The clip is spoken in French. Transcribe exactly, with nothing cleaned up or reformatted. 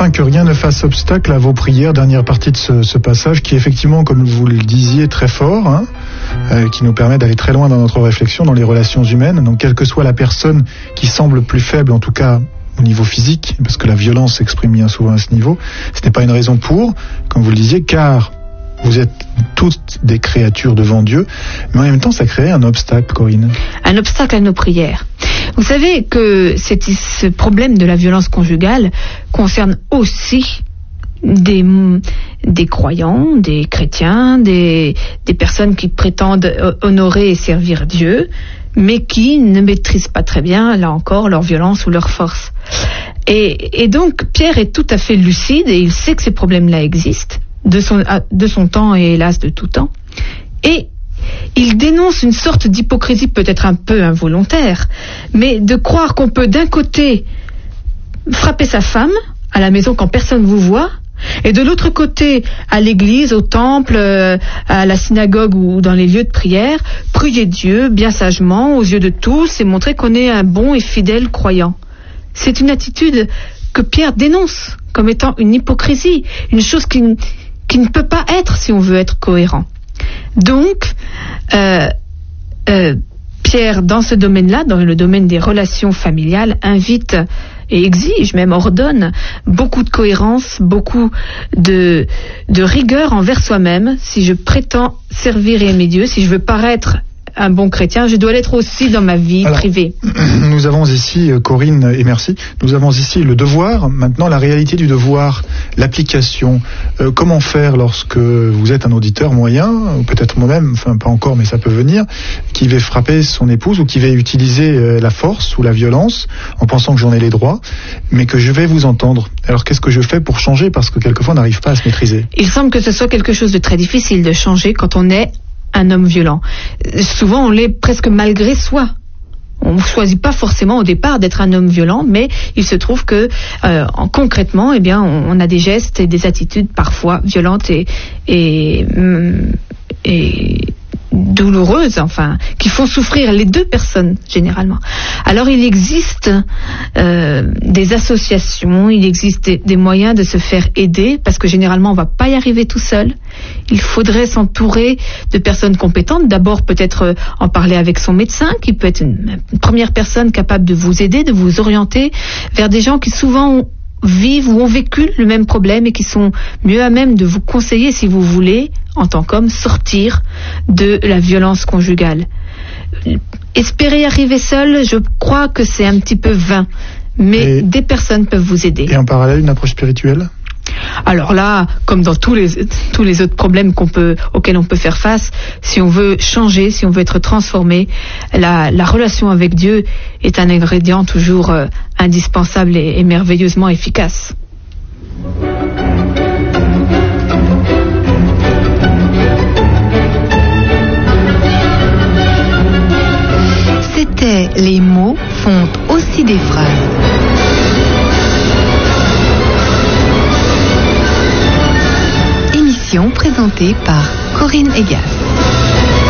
afin que rien ne fasse obstacle à vos prières, dernière partie de ce, ce passage qui est effectivement, comme vous le disiez, très fort, hein, euh, qui nous permet d'aller très loin dans notre réflexion, dans les relations humaines. Donc quelle que soit la personne qui semble plus faible, en tout cas au niveau physique, parce que la violence s'exprime bien souvent à ce niveau, ce n'est pas une raison pour, comme vous le disiez, car vous êtes toutes des créatures devant Dieu, mais en même temps ça crée un obstacle, Corinne. Un obstacle à nos prières. Vous savez que cette, ce problème de la violence conjugale concerne aussi des, des croyants, des chrétiens, des, des personnes qui prétendent honorer et servir Dieu, mais qui ne maîtrisent pas très bien, là encore, leur violence ou leur force. Et, et donc Pierre est tout à fait lucide et il sait que ces problèmes-là existent, de son, de son temps et hélas de tout temps. Et il dénonce une sorte d'hypocrisie peut-être un peu involontaire, mais de croire qu'on peut d'un côté frapper sa femme à la maison quand personne vous voit, et de l'autre côté, à l'église, au temple, à la synagogue ou dans les lieux de prière, prier Dieu bien sagement aux yeux de tous et montrer qu'on est un bon et fidèle croyant. C'est une attitude que Pierre dénonce comme étant une hypocrisie, une chose qui, qui ne peut pas être si on veut être cohérent. Donc, euh, euh, Pierre, dans ce domaine-là, dans le domaine des relations familiales, invite et exige, même ordonne, beaucoup de cohérence, beaucoup de, de rigueur envers soi-même. Si je prétends servir et aimer Dieu, si je veux paraître un bon chrétien, je dois l'être aussi dans ma vie Alors, privée. Nous avons ici, Corinne, et merci, nous avons ici le devoir, maintenant la réalité du devoir, l'application. Euh, comment faire lorsque vous êtes un auditeur moyen, ou peut-être moi-même, enfin pas encore, mais ça peut venir, qui va frapper son épouse ou qui va utiliser euh, la force ou la violence en pensant que j'en ai les droits, mais que je vais vous entendre. Alors qu'est-ce que je fais pour changer, parce que quelquefois on n'arrive pas à se maîtriser? Il semble que ce soit quelque chose de très difficile de changer quand on est un homme violent. Souvent, on l'est presque malgré soi. On ne choisit pas forcément au départ d'être un homme violent, mais il se trouve que euh, en, concrètement, eh bien, on, on a des gestes et des attitudes parfois violentes et, et, et douloureuses, enfin, qui font souffrir les deux personnes généralement. Alors, il existe euh, des associations, il existe des, des moyens de se faire aider, parce que généralement, on ne va pas y arriver tout seul. Il faudrait s'entourer de personnes compétentes. D'abord, peut-être en parler avec son médecin, qui peut être une, une première personne capable de vous aider, de vous orienter vers des gens qui souvent ont, vivent ou ont vécu le même problème et qui sont mieux à même de vous conseiller, si vous voulez, en tant qu'homme, sortir de la violence conjugale. Espérer arriver seul, je crois que c'est un petit peu vain, mais et, des personnes peuvent vous aider. Et en parallèle, une approche spirituelle ? Alors là, comme dans tous les tous les autres problèmes qu'on peut auxquels on peut faire face, si on veut changer, si on veut être transformé, la la relation avec Dieu est un ingrédient toujours euh, indispensable et, et merveilleusement efficace. C'était Les mots font aussi des phrases. Présentée par Corinne Egas.